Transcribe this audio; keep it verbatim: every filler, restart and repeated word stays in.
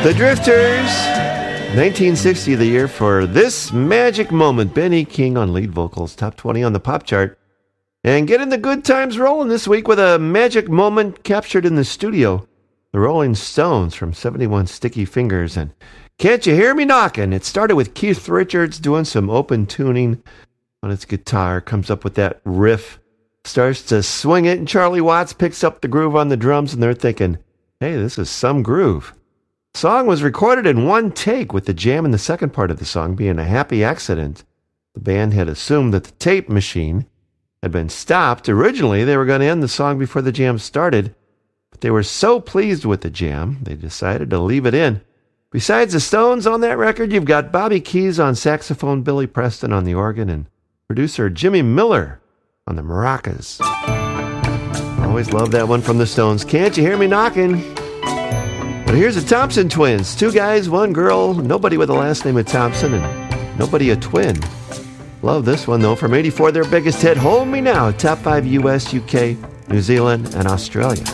The Drifters, nineteen sixty, the year for This Magic Moment. Ben E. King on lead vocals, top twenty on the pop chart. And getting the good times rolling this week with a magic moment captured in the studio. The Rolling Stones from seventy-one, Sticky Fingers, and Can't You Hear Me Knocking? It started with Keith Richards doing some open tuning on his guitar, comes up with that riff, starts to swing it, and Charlie Watts picks up the groove on the drums, and they're thinking, hey, this is some groove. The song was recorded in one take, with the jam in the second part of the song being a happy accident. The band had assumed that the tape machine had been stopped. Originally, they were going to end the song before the jam started, but they were so pleased with the jam, they decided to leave it in. Besides the Stones on that record, you've got Bobby Keys on saxophone, Billy Preston on the organ, and producer Jimmy Miller on the maracas. Always love that one from the Stones. Can't You Hear Me Knocking? But here's the Thompson Twins. Two guys, one girl, nobody with the last name of Thompson, and nobody a twin. Love this one, though. From eighty-four, their biggest hit, Hold Me Now, top five U S, U K, New Zealand, and Australia.